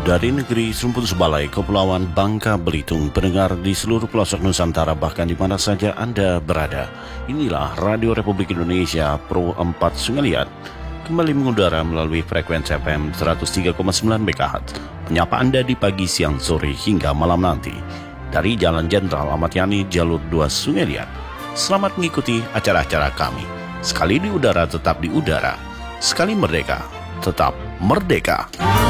Dari negeri Serumpun Sebalai, Kepulauan Bangka Belitung, pendengar di seluruh pelosok Nusantara bahkan di mana saja Anda berada. Inilah Radio Republik Indonesia Pro 4 Sungai Liat, kembali mengudara melalui frekuensi FM 103,9 MHz. Menyapa Anda di pagi, siang, sore hingga malam nanti. Dari Jalan Jenderal Ahmad Yani, Jalur 2 Sungai Liat. Selamat mengikuti acara-acara kami. Sekali di udara, tetap di udara. Sekali merdeka, tetap merdeka.